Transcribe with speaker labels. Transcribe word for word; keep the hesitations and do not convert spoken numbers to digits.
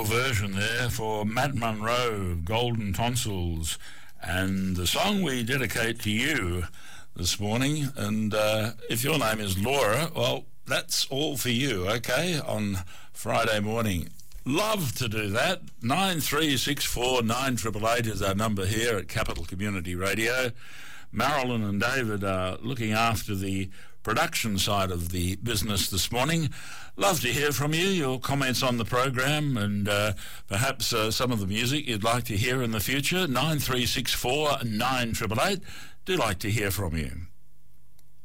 Speaker 1: Version there for Matt Monro, Golden Tonsils, and the song we dedicate to you this morning. And uh, if your name is Laura, well, that's all for you, okay, on Friday morning. Love to do that. nine three six four nine eight eight eight is our number here at Capital Community Radio. Marilyn and David are looking after the production side of the business this morning. Love to hear from you, your comments on the program, and uh, perhaps uh, some of the music you'd like to hear in the future. nine three six four nine eight eight eight. Do like to hear from you.